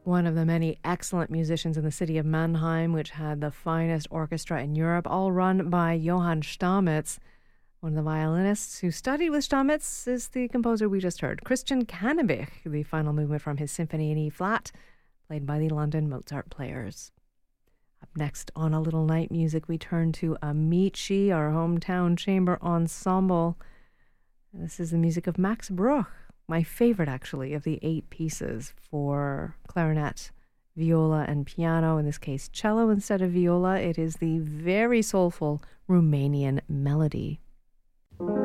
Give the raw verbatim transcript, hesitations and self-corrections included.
One of the many excellent musicians in the city of Mannheim, which had the finest orchestra in Europe, all run by Johann Stamitz. One of the violinists who studied with Stamitz is the composer we just heard, Christian Cannabich, the final movement from his Symphony in E flat, played by the London Mozart Players. Up next on A Little Night Music, we turn to Amici, our hometown chamber ensemble. This is the music of Max Bruch, my favorite, actually, of the eight pieces for clarinet, viola, and piano. In this case, cello instead of viola. It is the very soulful Romanian Melody.